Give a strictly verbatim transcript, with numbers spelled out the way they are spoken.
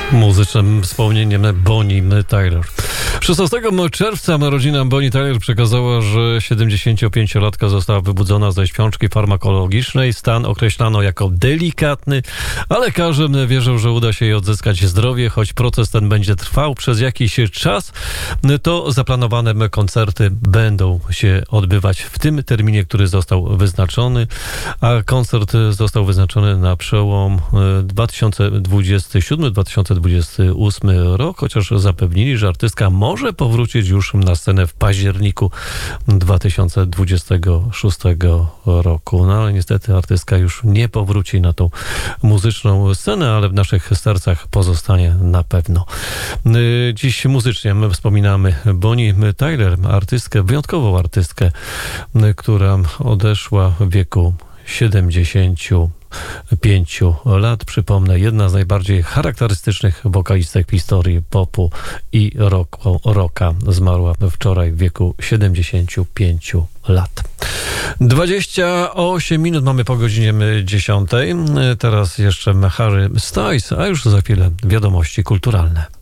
Muzycznym wspomnieniem Bonnie Tyler. szesnastego czerwca rodzina Bonnie Tyler przekazała, że siedemdziesięciopięciolatka została wybudzona ze śpiączki farmakologicznej. Stan określano jako delikatny, a lekarze wierzą, że uda się jej odzyskać zdrowie. Choć proces ten będzie trwał przez jakiś czas, to zaplanowane koncerty będą się odbywać w tym terminie, który został wyznaczony, a koncert został wyznaczony na przełom dwa tysiące dwudziesty siódmy dwa tysiące dwudziesty ósmy rok, chociaż zapewnili, że artystka może powrócić już na scenę w październiku dwa tysiące dwudziestego szóstego roku. No ale niestety artystka już nie powróci na tą muzyczną scenę, ale w naszych sercach pozostanie na pewno. Dziś muzycznie my wspominamy Bonnie Tyler, artystkę, wyjątkową artystkę, która odeszła w wieku siedemdziesięciu pięciu lat. Przypomnę, jedna z najbardziej charakterystycznych wokalistek w historii popu i rocku, rocka zmarła wczoraj w wieku siedemdziesięciu pięciu lat. dwadzieścia osiem minut mamy po godzinie dziesiątej. Teraz jeszcze Harry Styles, a już za chwilę wiadomości kulturalne.